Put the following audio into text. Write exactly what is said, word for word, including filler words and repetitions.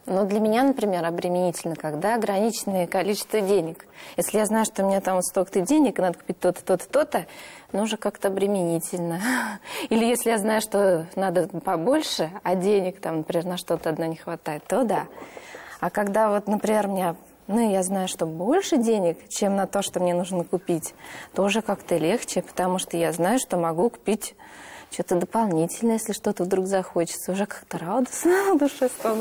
Ну, для меня, например, обременительно, когда ограниченное количество денег. Если я знаю, что у меня там вот столько-то денег, и надо купить то-то, то-то, то-то, ну, уже как-то обременительно. Или если я знаю, что надо побольше, а денег там, например, на что-то одно не хватает, то да. А когда вот, например, у меня, ну, я знаю, что больше денег, чем на то, что мне нужно купить, то уже как-то легче, потому что я знаю, что могу купить что-то дополнительное, если что-то вдруг захочется. Уже как-то радостно на душе становится.